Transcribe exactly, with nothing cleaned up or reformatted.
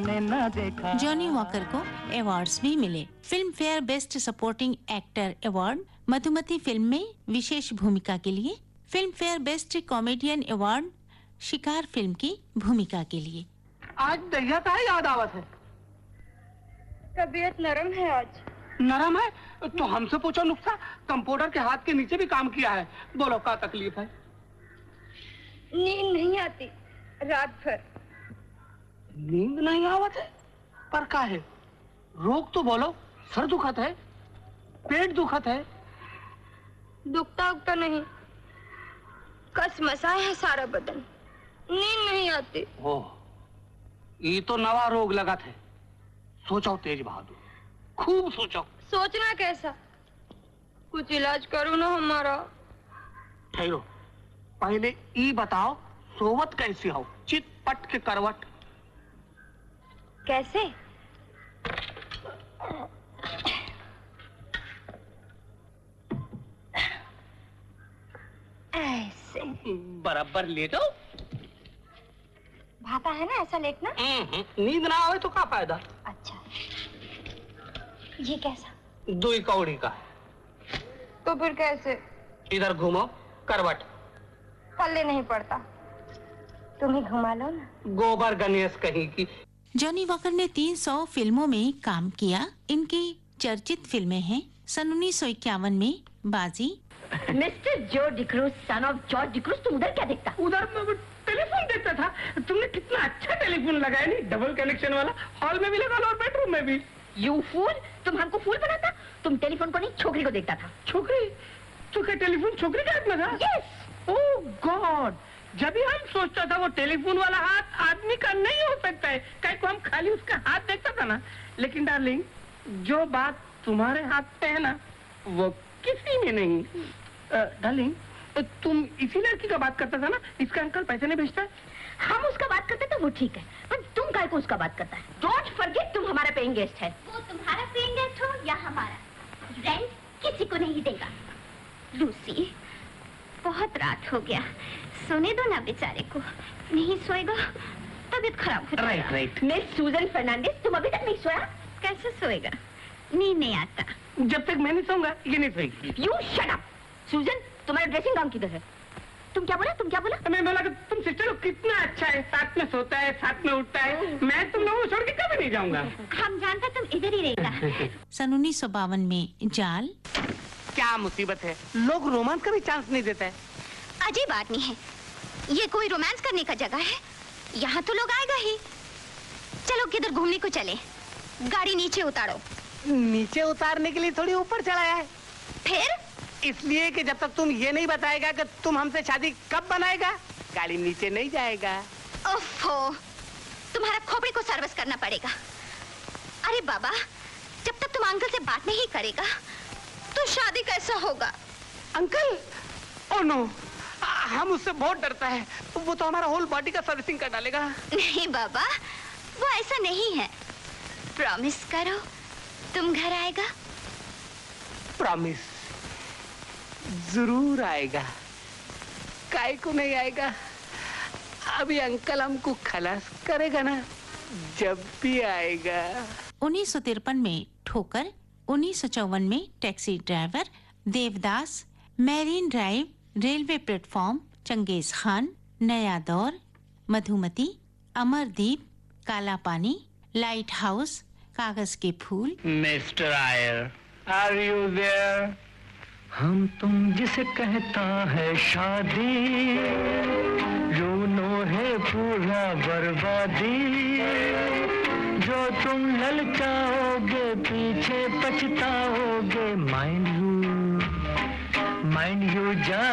मैंने न देखा। जॉनी वॉकर को अवार्ड्स भी मिले। Film fair best supporting actor award Madhumati film में विशेष भूमिका के लिए, film fair best comedian award शिकार फिल्म की भूमिका के लिए। आज दहिया का याद आवत है। तबीयत नरम है आज। नरम है तो हमसे पूछो नुक्सा। कंप्यूटर के हाथ के नीचे भी काम किया है। बोलो क्या तकलीफ है? नींद नहीं आती रात भर। नींद नहीं आवत है पर क्या है? रोग तो बोलो। सर दुखत है, पेट दुखत है? दुखता उगता नहीं, कसमसा है सारा बदन, नींद नहीं आती। ओह, ये तो नवा रोग लगा है। सोचो तेज बहादुर, खूब सोचो। सोचना कैसा? कुछ इलाज करो ना हमारा। ठहरो, पहले ये बताओ सोवत कैसी हो? चित पट के करवट कैसे? ऐसे बराबर लेटो। भाता है ना ऐसा लेटना? नींद ना आवे तो क्या फायदा? अच्छा, ये कैसा? दुई कौड़ी का। तो फिर कैसे? इधर घूमो, करवट। पल्ले नहीं पड़ता, तुम ही घुमा लो ना। गोबर गणेश कहीं की। जॉनी वॉकर ने तीन सौ फिल्मों में काम किया। इनकी चर्चित फिल्में हैं सन उन्नीस सौ इक्यावन में बाजी। मिस्टर जो D'Cruz, son of George D'Cruz, तुम उधर क्या देखता? उधर टेलीफोन देखता था। तुमने कितना अच्छा टेलीफोन लगाया, नहीं डबल कनेक्शन वाला, हॉल में भी लगा लो और बेडरूम में भी। यू फूल, तुम हमको फूल बनाता? तुम टेलीफोन को नहीं छोकरी को देखता था। छोकरी? तो क्या टेलीफोन छोकरी का हाथ में था? यस। ओह गॉड, जब भी हम सोचता था वो टेलीफोन वाला हाथ आदमी का नहीं हो सकता है, कहीं को हम खाली उसका हाथ देखता था ना। लेकिन डार्लिंग, जो बात तुम्हारे हाथ पे है ना, वो किसी में नहीं। डार्लिंग, तुम इसी लड़की का बात करता था ना, इसका अंकल पैसे नहीं भेजता? हम उसका बात करते तो वो ठीक है, पर तुम काय को उसका बात करता है? डोंट फॉरगेट, तुम हमारा पेइंग गेस्ट है। वो तुम्हारा पेइंग गेस्ट हो या हमारा, रेंट किसी को नहीं देगा। लूसी, बहुत रात हो गया, सोने दो ना बेचारे को। नहीं सोएगा तबीयत खराब हो जाएगा। Right right. मिस सूजन फर्नांडिस, तुम अभी तक नहीं सोया? कैसे सोएगा? नींद नहीं आता। जब तक मैं नहीं सोऊंगा ये नहीं सोएगी। You shut up. सूजन, तुम्हारा ड्रेसिंग गाउन किधर है? तुम क्या बोला? तुम क्या बोला? मैं बोला कि तुम सिस्टर कितना अच्छा है, साथ में सोता है, साथ में उठता है। मैं तुम लोगों को छोड़ के कभी नहीं जाऊंगा। हम जानते तुम इधर ही रहेगा। सन उन्नीस सौ बावन में जाल। क्या मुसीबत है, लोग रोमांस का भी चांस नहीं देते। अजीब आदमी है ये, कोई रोमांस करने का जगह है? यहाँ तो लोग आएगा ही। चलो किधर घूमने को चले, गाड़ी नीचे उतारो। नीचे उतारने के लिए थोड़ी ऊपर चढ़ाया है। फिर? इसलिए कि जब तक तुम ये नहीं बताएगा कि तुम हमसे शादी कब बनाएगा, गाड़ी नीचे नहीं जाएगा। ओफो, तुम्हारा खोपड़ी को सर्विस करना पड़ेगा। अरे बाबा, जब तक तुम अंकल से बात नहीं करेगा तो शादी कैसा होगा? अंकल? ओह नो, हम उससे बहुत डरता है। वो तो हमारा होल बॉडी का सर्विसिंग कर डालेगा। नहीं बाबा, वो ऐसा नहीं है। प्रॉमिस करो तुम घर आएगा। प्रॉमिस जरूर आएगा, काय को नहीं आएगा। अभी अंकल हमको खलास करेगा ना, जब भी आएगा। उन्नीस सौ तिरपन में ठोकर, उन्नीस सौ चौवन में taxi driver, Devdas, marine drive, railway platform, Genghis Khan, नया दौर, मधुमती, अमरदीप, काला पानी, लाइट हाउस, कागज के फूल। Mister Eyre, are you there? हम तुम जिसे कहता है शादी, यूनो है पूरा बर्बादी। जो तुम ललचाओगे पीछे पछताओगे, माइंड यू, माइंड यू जा